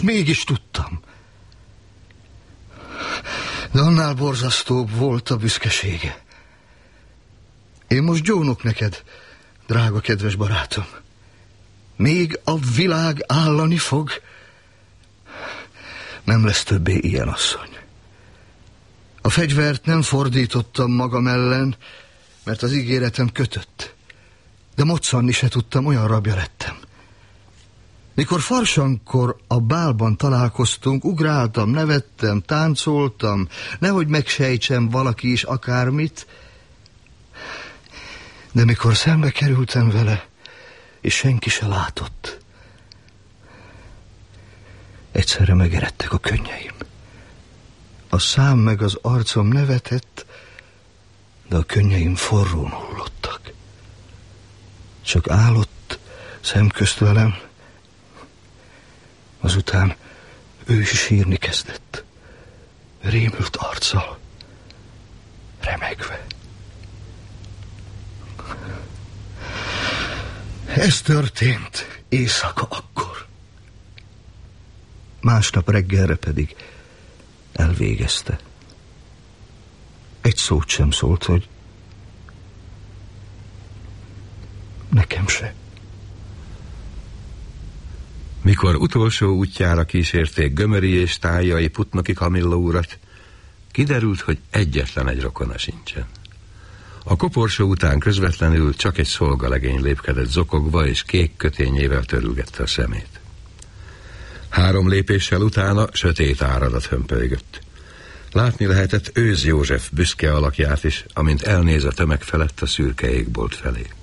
Mégis tudtam. De annál borzasztóbb volt a büszkesége. Én most gyónok neked, drága kedves barátom. Még a világ állani fog. Nem lesz többé ilyen asszony. A fegyvert nem fordítottam magam ellen, mert az ígéretem kötött. De moccanni se tudtam, olyan rabja lettem. Mikor farsankor a bálban találkoztunk, ugráltam, nevettem, táncoltam, nehogy megsejtsem valaki is akármit. De mikor szembe kerültem vele, és senki se látott, egyszerre megeredtek a könnyeim. A szám meg az arcom nevetett, de a könnyeim forrón hullottak. Csak állott szemközt velem, azután ő is sírni kezdett, rémült arccal, remegve. Ez történt éjszaka akkor. Másnap reggelre pedig elvégezte. Egy szót sem szólt, hogy nekem se. Mikor utolsó útjára kísérték Gömöri és Tájai Putnoki Kamilla urat, kiderült, hogy egyetlen egy rokona sincsen. A koporsó után közvetlenül csak egy szolgalegény lépkedett zokogva, és kék kötényével törülgette a szemét. 3 lépéssel utána sötét áradat hömpölygött. Látni lehetett Őz József büszke alakját is, amint elnéz a tömeg felett a szürke égbolt felé.